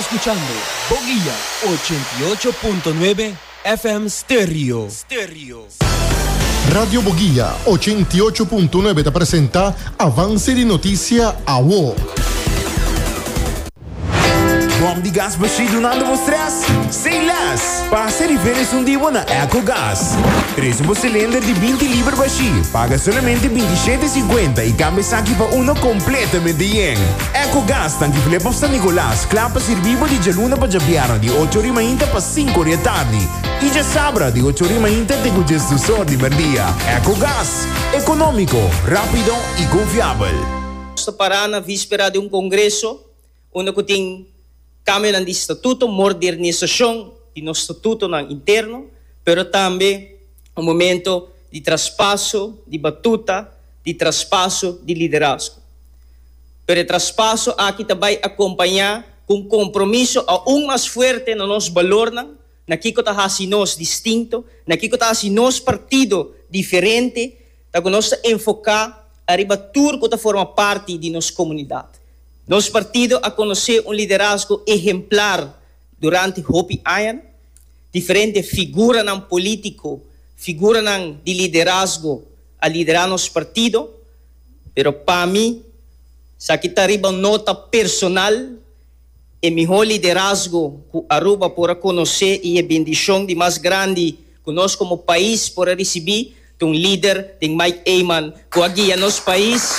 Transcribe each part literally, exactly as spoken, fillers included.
escuchando Boguilla ochenta y ocho punto nueve F M Stereo. Stereo. Radio Boguilla ochenta y ocho punto nueve te presenta Avance de Noticia A W O. Bom de gás baixo nada vos traz? Sem las. Passa referes um dia na EcoGás. Traz um cilindro de vinte libras baixo. Paga somente vinte e sete e cinquenta e cambia aqui para uno completamente yen. EcoGás tanque flepa San Nicolás. Clapa servivo de Jaluna para Jabiara de oito horas ainda para cinco da tarde. E já sabra de oito horas ainda tem o gestor de merdia. EcoGás. Econômico, rápido e confiável. Esta para na víspera de um congresso onde que tem cambio ng estatuto, modernização de nosso estatuto ng interno, pero também um momento de traspasso, de batuta, de traspasso de liderazgo. Pero o traspasso aqui também acompanhar com compromisso a um mais forte no nosso valor, na que está assim nós distinto, na que está assim nós partido diferente, tá que nós enfocar arriba tudo que forma parte de nossa comunidade. Nosso partido a conhecer um liderazgo exemplar durante Hopi Ayan, diferente figura não político, figura não de liderazgo a liderar nosso partido, pero para mim, se aqui está arriba nota personal, é melhor liderazgo que Aruba por conhecer e a bendição de mais grande que nós como país por receber de um líder de Mike Eyman, que guia nosso país.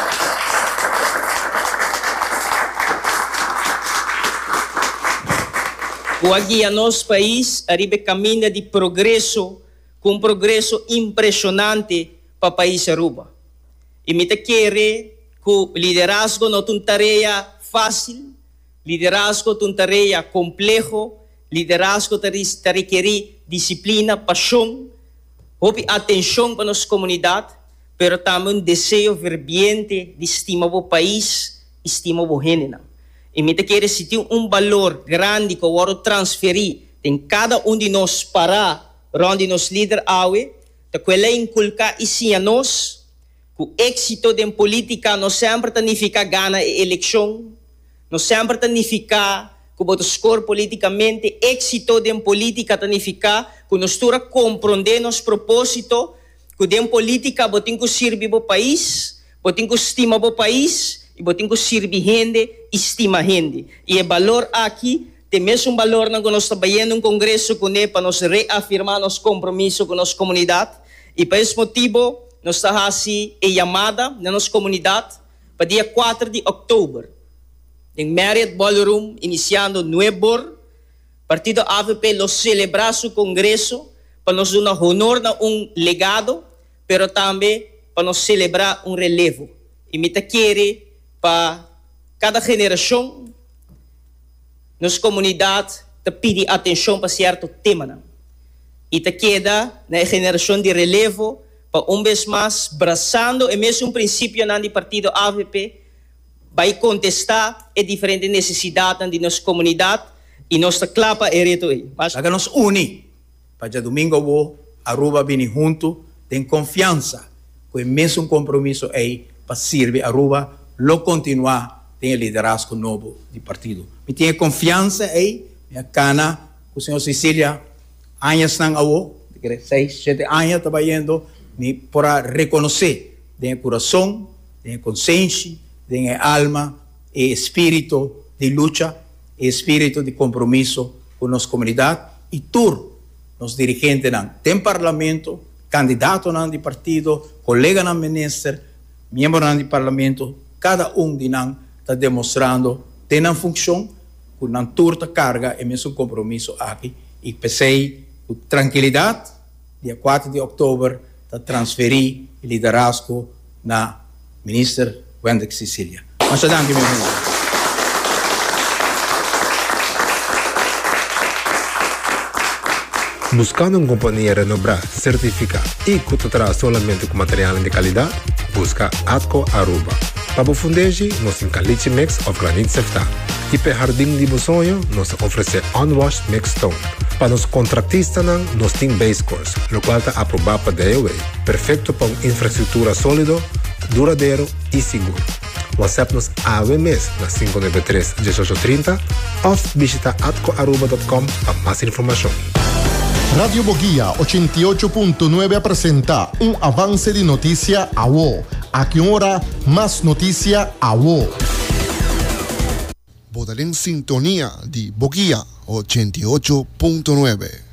O aqui a nosso país arriba caminha de progresso, com um progresso impressionante para o país Aruba. E me quer que o liderazgo não é uma tarefa fácil, liderazgo é uma tarefa complexa, liderazgo requer disciplina, paixão, houve atenção para a nossa comunidade, mas também um desejo ferviente de estimar o país, estimar o gênero. E me quer sentir um valor grande que eu vou transferir em cada um de nós para onde nos líder awe, de que ele inculcar isso a nós, que o êxito da política não sempre significa ganhar a eleição, não sempre significa que o score politicamente, êxito da política significa que nós estamos compreendendo os propósitos, que da política botem que servir o país, botem que estima o país, e botem que servir gente, estima gente. E o valor aqui, tem mesmo um valor que nós estamos vendo um congresso com ele para nós reafirmar nosso compromisso com a nossa comunidade. E por esse motivo, nós estamos assim, a chamada na nossa comunidade para dia quatro de outubro. Em Marriott Ballroom, iniciando Nuebor, partido A V P, nós celebrar o congresso para nós dar honor a um legado, pero também para nós celebrar um relevo. E me quer para cada geração, nossa comunidade te pede atenção para certo tema. Não? E te queda na geração de relevo para um vez mais, abraçando e mesmo um princípio do partido A V P, vai contestar a diferente necessidade de nossa comunidade e nossa clapa é reto aí. Mas agora nós uni para domingo o Aruba vem junto, tem confiança, com o mesmo compromisso aí para servir Aruba, lo continuar tem liderazgo novo do partido. Me tenho confiança aí, minha cana, o senhor Cecília, anos nang awo, seis, sete anos trabalhando, me para reconhecer, tem coração, tem consciência, tem alma e espírito de luta, e espírito de compromisso com nossa comunidade e tur, nos dirigentes não tem parlamento, candidato não de partido, colega não ministro, membro não de parlamento, cada um de nós está demonstrando tem uma função com uma turta carga e mesmo compromisso aqui e pensei com tranquilidade dia quatro de outubro está transferir o liderazgo na ministra Wendek Cecília. Mas danke meu irmão. Buscando uma companhia renombrada, certificada e que te traz somente com material de qualidade, busca Atco Aruba. Para o fundejo, nós temos caliche mix of granite sefta. E para o jardim de sonho, nós oferecemos unwashed mix stone. Para os contratistas, nós temos base course, o qual está aprovado para D E W, perfeito para uma infraestrutura sólida, duradouro e seguro. WhatsApp-nos ave mes na cinco nove três, um oito três zero ou visita atco aruba ponto com para mais informação. Radio Boguía ochenta y ocho punto nueve presenta un avance de noticia a vos. A qué hora más noticia a vos. Votar en sintonía de Boguía ochenta y ocho punto nueve.